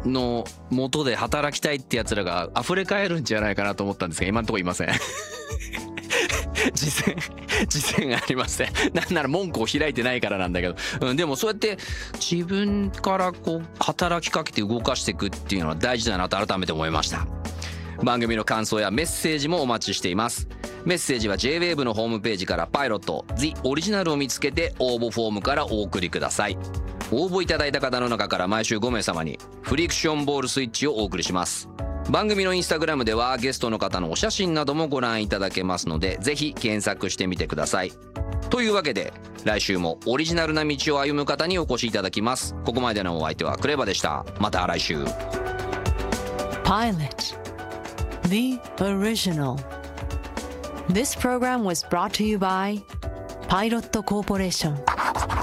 の元で働きたいってやつらが溢れ返るんじゃないかなと思ったんですが、今のところいません。実践ありません。なんなら門戸を開いてないからなんだけど、でもそうやって自分からこう働きかけて動かしていくっていうのは大事だなと改めて思いました。番組の感想やメッセージもお待ちしています。メッセージは JWAVE のホームページからパイロット The オリジナルを見つけて応募フォームからお送りください。応募いただいた方の中から毎週5名様にフリクションボールスイッチをお送りします。番組のインスタグラムではゲストの方のお写真などもご覧いただけますので、ぜひ検索してみてください。というわけで来週もオリジナルな道を歩む方にお越しいただきます。ここまでのお相手はクレバでした。また来週。 Pilot The Original. This program was brought to you by Pilot Corporation.